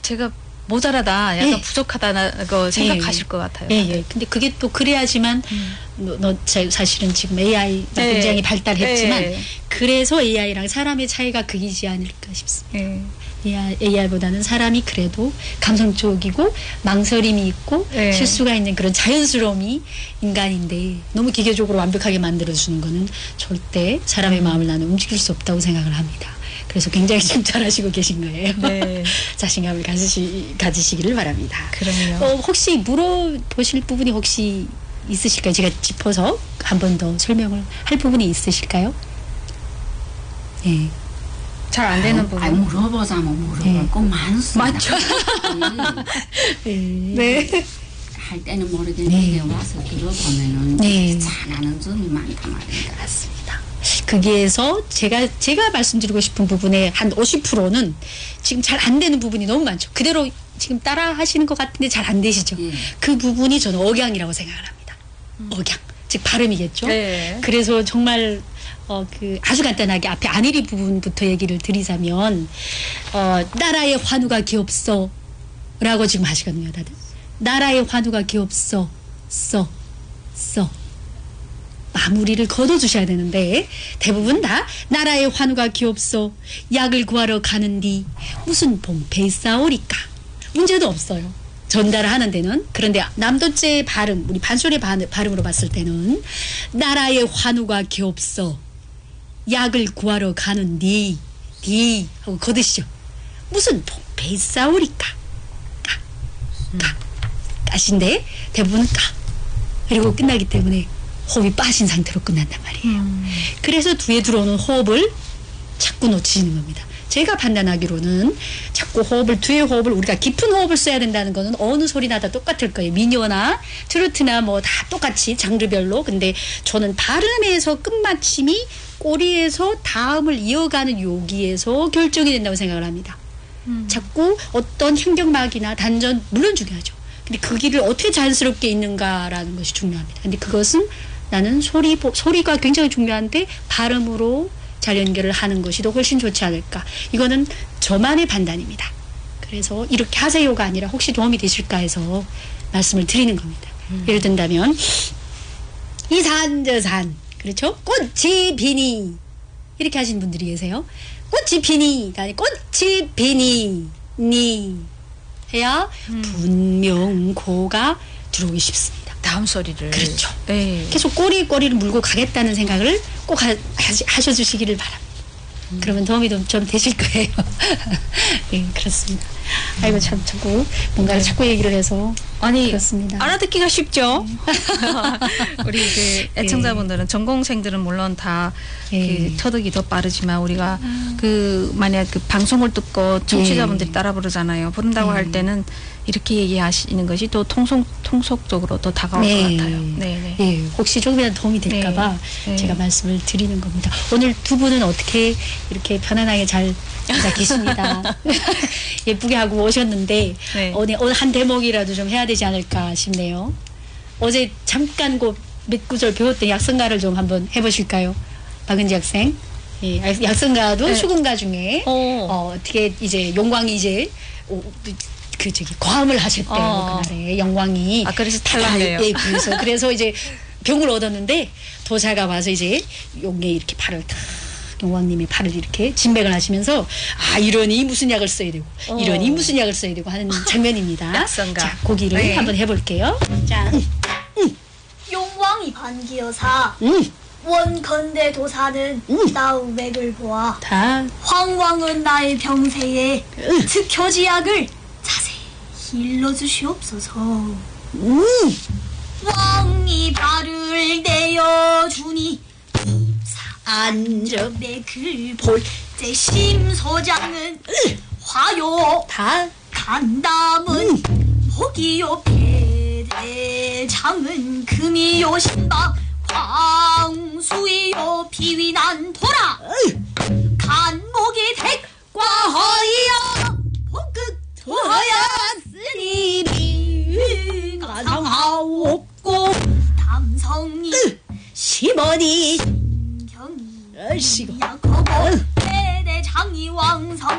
제가 모자라다, 약간 부족하다고 생각하실 것 같아요. 예. 근데 그게 또 그래야지만 사실은 지금 AI가 굉장히 발달했지만 그래서 AI랑 사람의 차이가 그이지 않을까 싶습니다. AI보다는 사람이 그래도 감성적이고 망설임이 있고 실수가 있는 그런 자연스러움이 인간인데 너무 기계적으로 완벽하게 만들어주는 거는 절대 사람의 마음을 나는 움직일 수 없다고 생각을 합니다. 그래서 굉장히 지금 잘하시고 계신 거예요. 네. 자신감을 가지시기를 바랍니다. 그럼요. 혹시 물어보실 부분이 혹시 있으실까요? 제가 짚어서 한 번 더 설명을 할 부분이 있으실까요? 네. 잘 안 되는 부분. 물어보자면 물어볼 거 많습니다. 맞죠? 네. 할 때는 모르겠는데 와서 들어보면은 잘하는 점이 많단 말입니다. 맞습니다. 거기에서 제가 말씀드리고 싶은 부분의 한 50%는 지금 잘 안 되는 부분이 너무 많죠. 그대로 지금 따라 하시는 것 같은데 잘 안 되시죠. 그 부분이 저는 억양이라고 생각을 합니다. 억양. 즉 발음이겠죠. 그래서 정말 아주 간단하게 앞에 안일이 부분부터 얘기를 드리자면 나라의 환우가 기옵소 라고 지금 하시거든요. 다들. 나라의 환우가 기옵소 써 마무리를 걷어주셔야 되는데 대부분 다 나라의 환우가 기옵소 약을 구하러 가는디 무슨 봉패 싸우리까 문제도 없어요. 전달을 하는 데는. 그런데 남도체 발음 우리 반소리 발음으로 봤을 때는 나라의 환우가 기옵소 약을 구하러 가는디 하고 걷으시죠. 무슨 봉패 싸우리까 까신데 대부분 그리고 끝나기 때문에 호흡이 빠진 상태로 끝난단 말이에요. 그래서 뒤에 들어오는 호흡을 자꾸 놓치시는 겁니다. 제가 판단하기로는 자꾸 뒤에 호흡을 우리가 깊은 호흡을 써야 된다는 거는 어느 소리나 다 똑같을 거예요. 민요나 트로트나 뭐 다 똑같이 장르별로. 근데 저는 발음에서 끝마침이 꼬리에서 다음을 이어가는 여기에서 결정이 된다고 생각을 합니다. 자꾸 어떤 행정막이나 단전 물론 중요하죠. 근데 그 길을 어떻게 자연스럽게 있는가라는 것이 중요합니다. 근데 그것은 나는 소리가 굉장히 중요한데 발음으로 잘 연결을 하는 것이 더 훨씬 좋지 않을까. 이거는 저만의 판단입니다. 그래서 이렇게 하세요가 아니라 혹시 도움이 되실까 해서 말씀을 드리는 겁니다. 예를 든다면 이 산 저 산 그렇죠? 꽃이 피니 이렇게 하시는 분들이 계세요. 꽃이 피니가 아니고 꽃이 피니 니 해야 분명 고가 들어오기 쉽습니다. 다음 소리를. 그렇죠. 계속 꼬리를 물고 가겠다는 생각을 꼭 하셔주시기를 바랍니다. 그러면 도움이 좀 되실 거예요. 예, 그렇습니다. 아이고 참 자꾸 뭔가를 자꾸 얘기를 해서 그렇습니다. 알아듣기가 쉽죠. 우리 애청자분들은 전공생들은 물론 다 터득이 더 빠르지만 우리가 만약 방송을 듣고 청취자분들이 따라 부르잖아요. 부른다고 할 때는 이렇게 얘기하시는 것이 또 통속적으로 더 다가올 것 같아요. 네. 혹시 조금이라도 도움이 될까봐 제가 말씀을 드리는 겁니다. 오늘 두 분은 어떻게 이렇게 편안하게 잘 앉아 계십니다. 예쁘게 하고 오셨는데 오늘 한 대목이라도 좀 해야 되지 않을까 싶네요. 어제 잠깐 몇 구절 배웠던 약성가를 좀 한번 해보실까요? 박은지 학생. 약성가도 수군가 중에 어떻게 이제 용광이 이제 과음을 하실 때 그날에 영광이 그래서 탈락해요. 그래서 이제 병을 얻었는데 도사가 와서 이제 용에 이렇게 팔을 탁 용왕님의 팔을 이렇게 진맥을 하시면서 이러니 무슨 약을 써야 되고 이러니 무슨 약을 써야 되고 하는 장면입니다. 약성가. 자, 고기를 한번 해볼게요. 자, 용왕이 반기여사 원컨대 도사는 나우맥을 보아 황왕은 나의 병세에 즉효지약을 자세히 일러주시옵소서. 왕이 발을 내어주니 안전맥을 볼때 심소장은 화요 간담은 복이요 배대장은 금이요 신박 광수이요 비위난 도라 간목이 택과